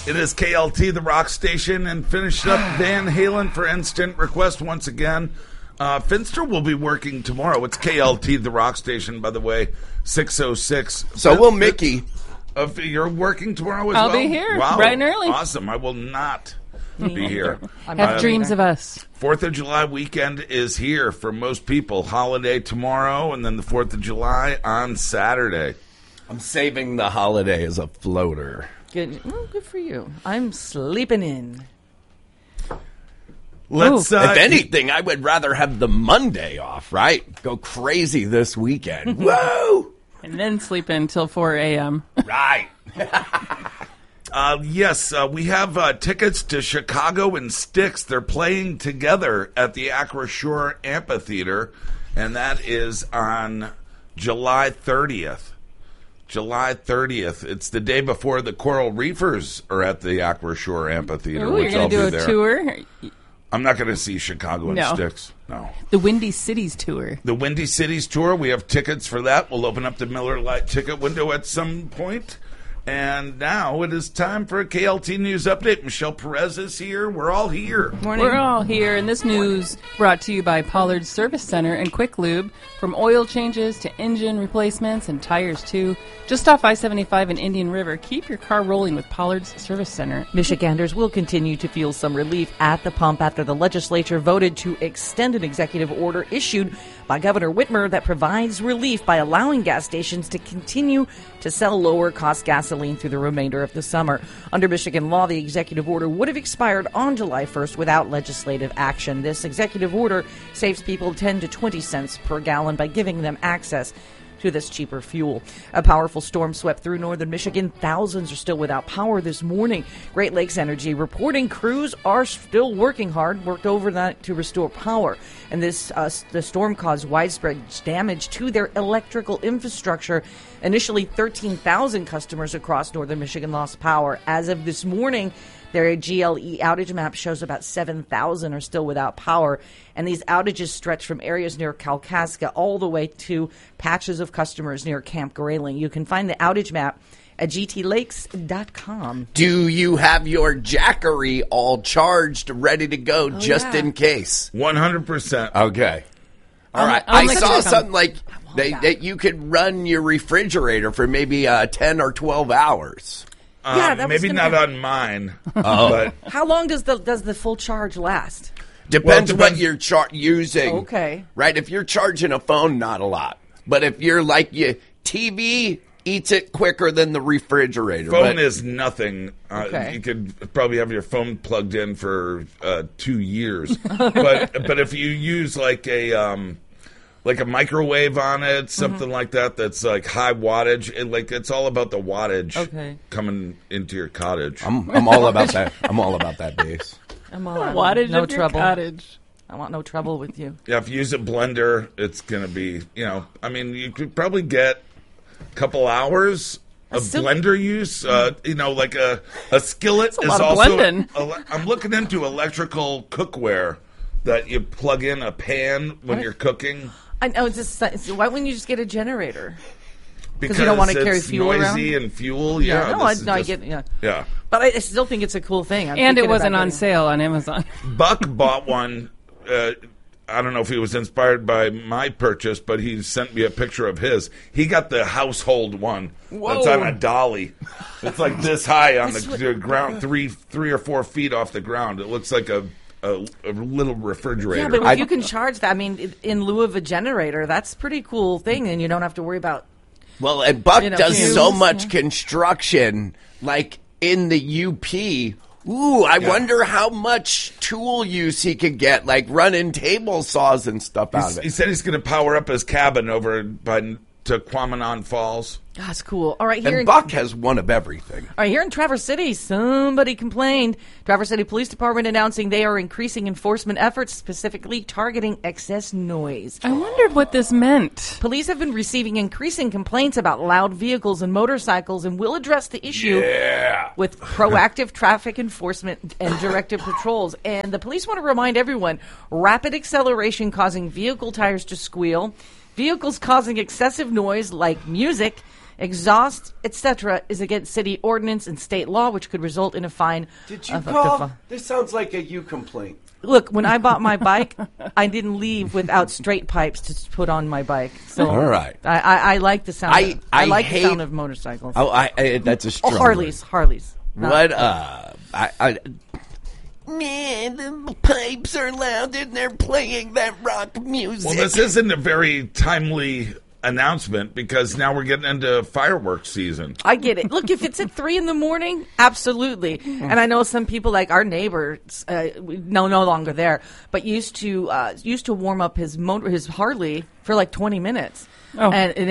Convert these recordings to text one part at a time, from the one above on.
It is KLT, the rock station, and finished up Van Halen for Instant Request once again. Finster will be working tomorrow. It's KLT, the rock station, by the way, 606. So will Mickey. You're working tomorrow as well? I'll be here, wow. bright and early. Awesome. I will not be here. Have dreams of us. 4th of July weekend is here for most people. Holiday tomorrow, and then the 4th of July on Saturday. I'm saving the holiday as a floater. Good, good for you. I'm sleeping in. Let's. If anything, I would rather have the Monday off, right? Go crazy this weekend. Whoa! And then sleep in till 4 a.m. Right. Yes, we have tickets to Chicago and Styx. They're playing together at the Acra Shore Amphitheater, and that is on July 30th. July 30th. It's the day before the Coral Reefers are at the Acra Shore Amphitheater. Ooh, you're going to do a tour? I'm not going to see Chicago and Styx. No. The Windy Cities tour. The Windy Cities tour. We have tickets for that. We'll open up the Miller Lite ticket window at some point. And now it is time for a KLT News Update. Michelle Perez is here. We're all here. Morning. We're all here, and this news brought to you by Pollard's Service Center and Quick Lube. From oil changes to engine replacements and tires, too. Just off I-75 in Indian River, keep your car rolling with Pollard's Service Center. Michiganders will continue to feel some relief at the pump after the legislature voted to extend an executive order issued by Governor Whitmer that provides relief by allowing gas stations to continue to sell lower-cost gasoline through the remainder of the summer. Under Michigan law, the executive order would have expired on July 1st without legislative action. This executive order saves people 10 to 20 cents per gallon by giving them access to this cheaper fuel. A powerful storm swept through northern Michigan. Thousands are still without power this morning. Great Lakes Energy reporting crews are still working hard, worked overnight to restore power. And the storm caused widespread damage to their electrical infrastructure. Initially, 13,000 customers across northern Michigan lost power. As of this morning, their GLE outage map shows about 7,000 are still without power, and these outages stretch from areas near Kalkaska all the way to patches of customers near Camp Grayling. You can find the outage map at gtlakes.com. Do you have your Jackery all charged, ready to go, in case? 100%. Okay. All right. I saw something like that you could run your refrigerator for maybe 10 or 12 hours. Maybe not on mine. But how long does the full charge last? Depends what you're using. Okay. Right? If you're charging a phone, not a lot. But if you're like TV eats it quicker than the refrigerator. Phone is nothing. Okay. You could probably have your phone plugged in for 2 years. but if you use like a microwave on it, something like that, that's like high wattage. It's all about the wattage coming into your cottage. I'm all about that. I'm all about that, base. I'm all out. Wattage No of your trouble. cottage. I want no trouble with you. Yeah, if you use a blender, it's going to be, you could probably get a couple hours of blender use. Like a skillet That's a is lot of also. blending. I'm looking into electrical cookware that you plug in a pan when you're cooking. I know. Why wouldn't you just get a generator? Because you don't want to carry fuel noisy around? Noisy and fuel. Yeah. I get. Yeah. Yeah. But I still think it's a cool thing. And it wasn't on sale on Amazon. Buck bought one. I don't know if he was inspired by my purchase, but he sent me a picture of his. He got the household one. Whoa. That's on a dolly. It's like this high on the ground, 3 or 4 feet off the ground. It looks like a little refrigerator. Yeah, but if you can charge that, in lieu of a generator, that's a pretty cool thing, and you don't have to worry about. Well, and Buck does fumes, so much construction, like in the UP. Ooh, I wonder how much tool use he could get, like running table saws and stuff out of it. He said he's going to power up his cabin over to Quamanon Falls. That's cool. All right, And Buck has one of everything. All right, here in Traverse City, somebody complained. Traverse City Police Department announcing they are increasing enforcement efforts, specifically targeting excess noise. I wondered what this meant. Police have been receiving increasing complaints about loud vehicles and motorcycles and will address the issue with proactive traffic enforcement and directed patrols. And the police want to remind everyone, rapid acceleration causing vehicle tires to squeal, vehicles causing excessive noise like music, exhaust, etc., is against city ordinance and state law, which could result in a fine. Did you of up to call? fi- This sounds like a you complaint. Look, when I bought my bike, I didn't leave without straight pipes to put on my bike. So All right. I like the sound. I like the hate- sound of motorcycles. Oh, that's a strong Harleys. word. What? Man, the pipes are loud and they're playing that rock music. Well, this isn't a very timely announcement because now we're getting into fireworks season. I get it. Look, if it's at 3 a.m, absolutely. And I know some people, like our neighbors, no longer there, but used to warm up his Harley for like 20 minutes. Oh.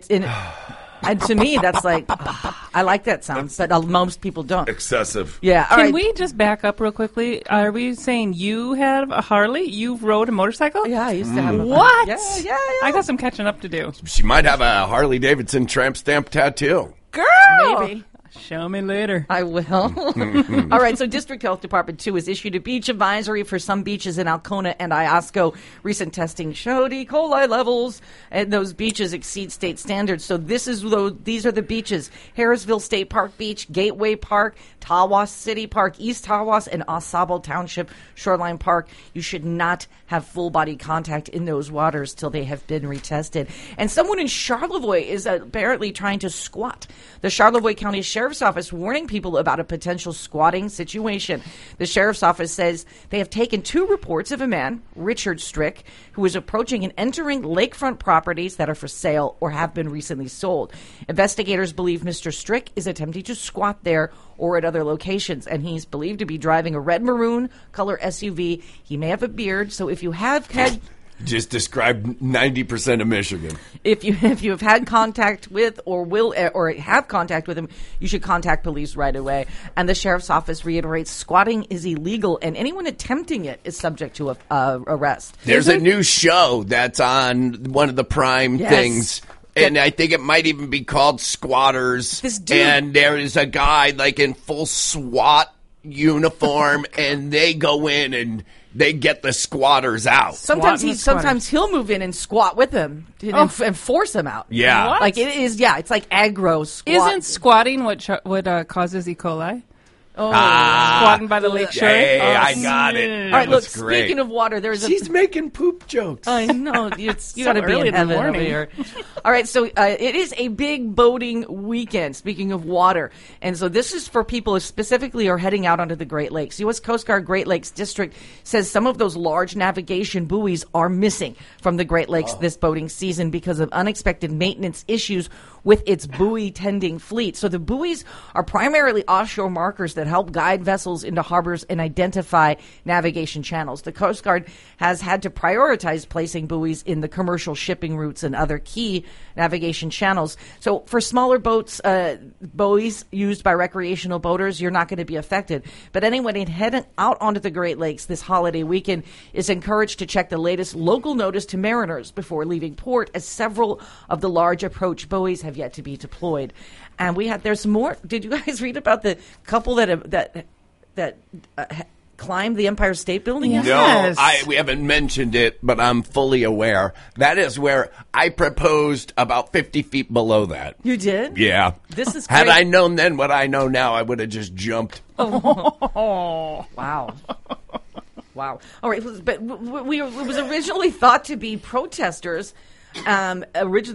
And to me, that's like, I like that sound, but most people don't. Excessive. Yeah. All Can right. we just back up real quickly? Are we saying you have a Harley? You rode a motorcycle? Yeah, I used to have a What? Yeah. I got some catching up to do. She might have a Harley Davidson tramp stamp tattoo. Girl! Maybe. Show me later. I will. All right, so District Health Department 2 has issued a beach advisory for some beaches in Alcona and Iosco. Recent testing showed E. coli levels at those beaches exceed state standards. So these are the beaches: Harrisville State Park Beach, Gateway Park, Tawas City Park, East Tawas, and Osable Township Shoreline Park. You should not have full body contact in those waters till they have been retested. And someone in Charlevoix is apparently trying to squat. The Charlevoix County Sheriff's Office warning people about a potential squatting situation. The Sheriff's Office says they have taken 2 reports of a man, Richard Strick, who is approaching and entering lakefront properties that are for sale or have been recently sold. Investigators believe Mr. Strick is attempting to squat there or at other locations, and he's believed to be driving a red-maroon color SUV. He may have a beard, so if you have had... Just described 90% of Michigan. If you have had contact with or have contact with him, you should contact police right away. And the sheriff's office reiterates squatting is illegal, and anyone attempting it is subject to arrest. There's a new show that's on one of the prime Yes. things. And I think it might even be called Squatters. This dude- And there is a guy like in full SWAT uniform, and they go in and they get the squatters out. Sometimes Squatting with squatters. sometimes he'll move in and squat with him and force him out. Yeah. What? Like it is. Yeah, it's like aggro squat. Isn't squatting what causes E. coli? Squatting by the lake shore? Hey, Oh, I got it. All right, look, That's great. speaking of water, there's a... She's making poop jokes. I know. You So got to be early in in the heaven over morning. here. All right, so it is a big boating weekend, speaking of water. And so this is for people who specifically are heading out onto the Great Lakes. U.S. Coast Guard Great Lakes District says some of those large navigation buoys are missing from the Great Lakes this boating season because of unexpected maintenance issues with its buoy tending fleet. So the buoys are primarily offshore markers that help guide vessels into harbors and identify navigation channels. The Coast Guard has had to prioritize placing buoys in the commercial shipping routes and other key navigation channels. So for smaller boats, buoys used by recreational boaters, you're not going to be affected. But anyone heading out onto the Great Lakes this holiday weekend is encouraged to check the latest local notice to mariners before leaving port, as several of the large approach buoys have yet to be deployed. And there's more. Did you guys read about the couple that climbed the Empire State Building? Yeah. No, Yes. we haven't mentioned it, but I'm fully aware. That is where I proposed about 50 feet below that. You did? Yeah. This is Had great. I known then what I know now, I would have just jumped. Wow. Wow. All right, but it was originally thought to be protesters. But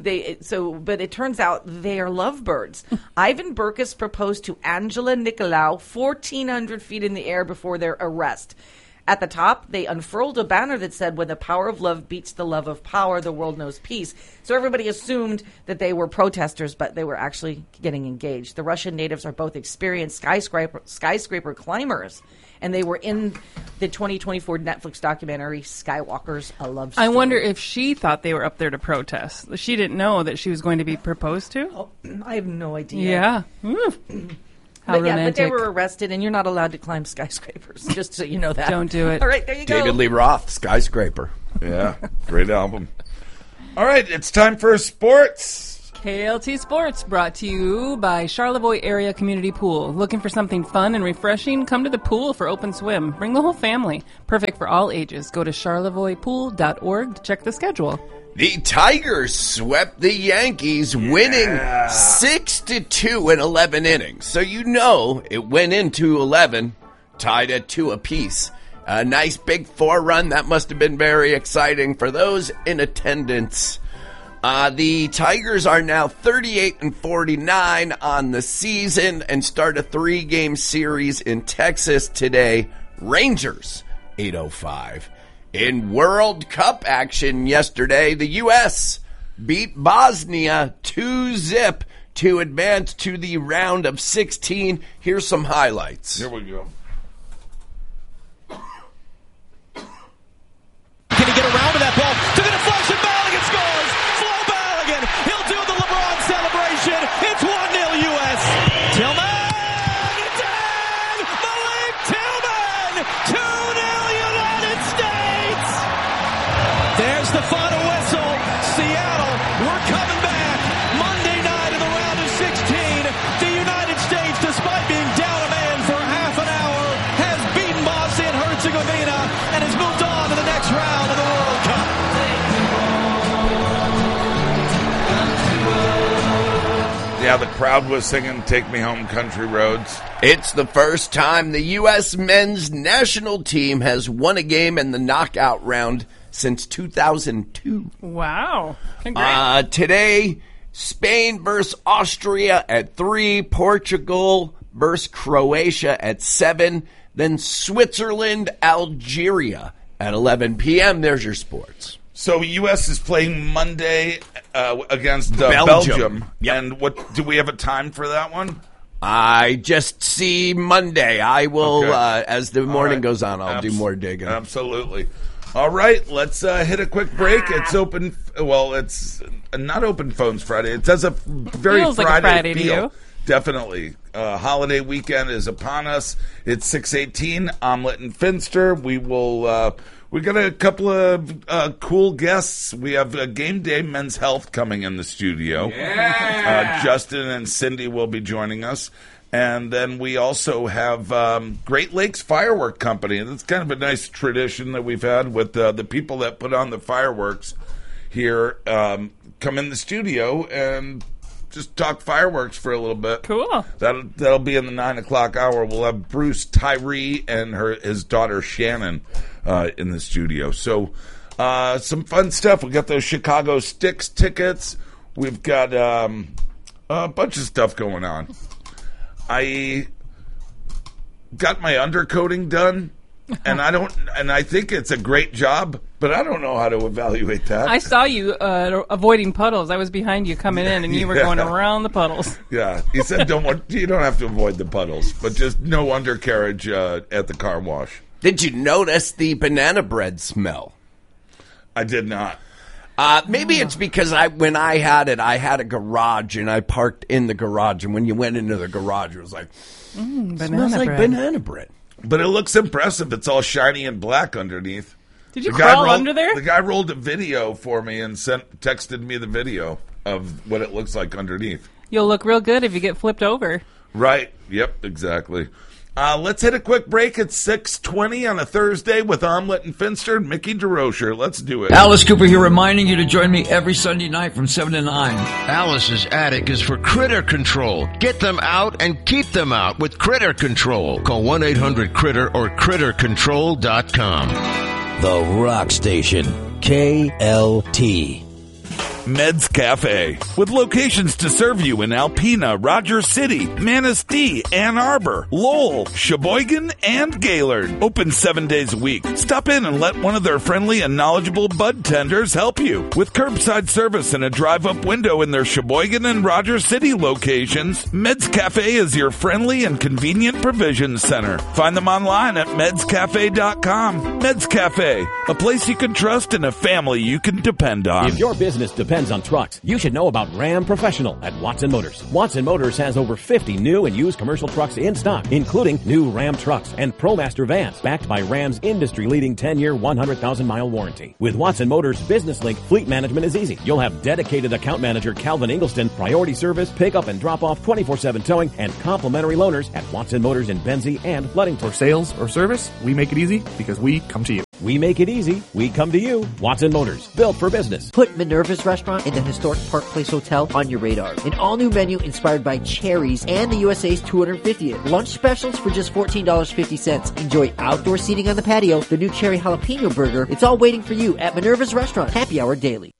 it turns out they are lovebirds. Ivan Burkus proposed to Angela Nicolau 1,400 feet in the air before their arrest. At the top, they unfurled a banner that said, "When the power of love beats the love of power, the world knows peace." So everybody assumed that they were protesters, but they were actually getting engaged. The Russian natives are both experienced skyscraper climbers, and they were in the 2024 Netflix documentary Skywalkers: A Love Story. I wonder if she thought they were up there to protest. She didn't know that she was going to be proposed to. I have no idea. Yeah. Ooh. How But romantic. they were arrested, and you're not allowed to climb skyscrapers, just so you know that. Don't do it. All right, there you go. David Lee Roth, Skyscraper. Yeah, great album. All right, it's time for sports. KLT Sports, brought to you by Charlevoix Area Community Pool. Looking for something fun and refreshing? Come to the pool for open swim. Bring the whole family. Perfect for all ages. Go to charlevoixpool.org to check the schedule. The Tigers swept the Yankees, winning 6-2 in 11 innings. So you know it went into 11, tied at 2 apiece. A nice big 4-run. That must have been very exciting for those in attendance. The Tigers are now 38-49 on the season and start a 3-game series in Texas today. Rangers 805. In World Cup action yesterday, the U.S. beat Bosnia 2-0 to advance to the round of 16. Here's some highlights. Here we go. Can he get around to that ball? To the deflection, Balogun scores! Flo Balogun, he'll do the LeBron celebration. It's 1-0 U.S. Tillman! Malik Tillman! 2-0 United States! There's the final whistle. Seattle, we're coming back. Monday night in the round of 16. The United States, despite being down a man for half an hour, has beaten Bosnia and Herzegovina and has moved on to the next round of the World Cup. Yeah, the crowd was singing Take Me Home Country Roads. It's the first time the U.S. men's national team has won a game in the knockout round since 2002. Wow. Congrats. Today, Spain versus Austria at 3, Portugal versus Croatia at 7, then Switzerland, Algeria at 11 p.m. There's your sports. So U.S. is playing Monday against Belgium. Yep. And what do we have a time for that one? I just see Monday. I will, Okay. as the morning right. goes on, I'll do more digging. Absolutely. All right, let's hit a quick break. It's open. Well, it's not Open Phones Friday. It does a very Feels like a Friday to feel. you. Definitely. Holiday weekend is upon us. It's 6:18. Omelet and Finster. We will. We got a couple of cool guests. We have Game Day Men's Health coming in the studio. Yeah. Justin and Cindy will be joining us. And then we also have Great Lakes Firework Company. And it's kind of a nice tradition that we've had with the people that put on the fireworks here come in the studio and just talk fireworks for a little bit. Cool. That'll be in the 9 o'clock hour. We'll have Bruce Tyree and his daughter Shannon in the studio. So some fun stuff. We got those Chicago Sticks tickets. We've got a bunch of stuff going on. I got my undercoating done, and I think it's a great job, but I don't know how to evaluate that. I saw you avoiding puddles. I was behind you coming in, and you were going around the puddles. Yeah, he said you don't have to avoid the puddles, but just no undercarriage at the car wash. Did you notice the banana bread smell? I did not. Maybe it's because when I had it, I had a garage and I parked in the garage, and when you went into the garage, it was like, smells like banana bread. But it looks impressive. It's all shiny and black underneath. Did you crawl under there? The guy rolled a video for me and texted me the video of what it looks like underneath. You'll look real good if you get flipped over. Right. Yep, exactly. Let's hit a quick break at 6:20 on a Thursday with Omelet and Finster and Mickey DeRocher. Let's do it. Alice Cooper here, reminding you to join me every Sunday night from 7 to 9. Alice's attic is for critter control. Get them out and keep them out with Critter Control. Call 1-800-CRITTER or CritterControl.com. The Rock Station, KLT. Meds Cafe, with locations to serve you in Alpena, Rogers City, Manistee, Ann Arbor, Lowell, Sheboygan, and Gaylord. Open 7 days a week. Stop in and let one of their friendly and knowledgeable bud tenders help you. With curbside service and a drive-up window in their Sheboygan and Rogers City locations, Meds Cafe is your friendly and convenient provision center. Find them online at medscafe.com. Meds Cafe, a place you can trust and a family you can depend on. If your business depends on trucks, you should know about Ram Professional at Watson Motors. Watson Motors has over 50 new and used commercial trucks in stock, including new Ram trucks and ProMaster vans, backed by Ram's industry-leading 10-year, 100,000-mile warranty. With Watson Motors Business Link, fleet management is easy. You'll have dedicated account manager Calvin Ingleston, priority service, pickup and drop-off, 24/7 towing, and complimentary loaners at Watson Motors in Benzie and Ludington. For sales or service, we make it easy because we come to you. We make it easy. We come to you. Watson Motors, built for business. Put Minerva's Restaurant in the historic Park Place Hotel on your radar. An all-new menu inspired by cherries and the USA's 250th. Lunch specials for just $14.50. Enjoy outdoor seating on the patio, the new cherry jalapeno burger. It's all waiting for you at Minerva's Restaurant. Happy hour daily.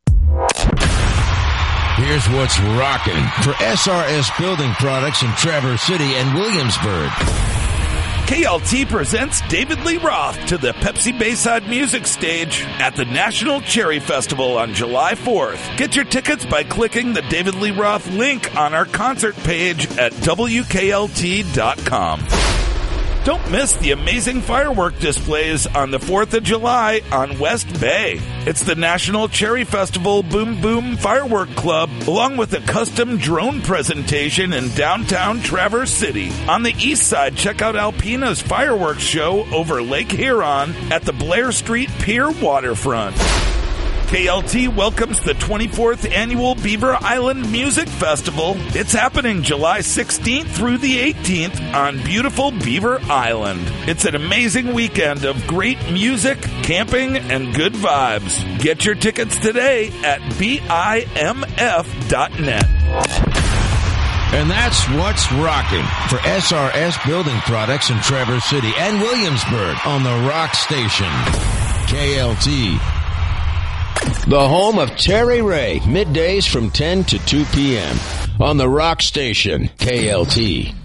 Here's what's rocking for SRS Building Products in Traverse City and Williamsburg. KLT presents David Lee Roth to the Pepsi Bayside Music Stage at the National Cherry Festival on July 4th. Get your tickets by clicking the David Lee Roth link on our concert page at WKLT.com. Don't miss the amazing firework displays on the 4th of July on West Bay. It's the National Cherry Festival Boom Boom Firework Club, along with a custom drone presentation in downtown Traverse City. On the east side, check out Alpina's fireworks show over Lake Huron at the Blair Street Pier waterfront. KLT welcomes the 24th Annual Beaver Island Music Festival. It's happening July 16th through the 18th on beautiful Beaver Island. It's an amazing weekend of great music, camping, and good vibes. Get your tickets today at BIMF.net. And that's what's rocking for SRS Building Products in Traverse City and Williamsburg on the Rock Station. KLT. The home of Terry Ray, middays from 10 to 2 p.m. on the Rock Station, KLT.